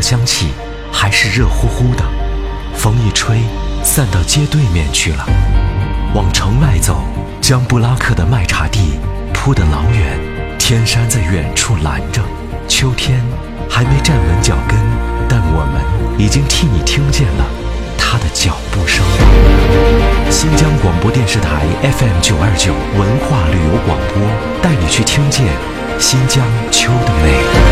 香气还是热乎乎的，风一吹，散到街对面去了。往城外走，江布拉克的麦茶地铺得老远，天山在远处拦着。秋天还没站稳脚跟，但我们已经替你听见了他的脚步声。新疆广播电视台 FM 929文化旅游广播，带你去听见新疆秋的美。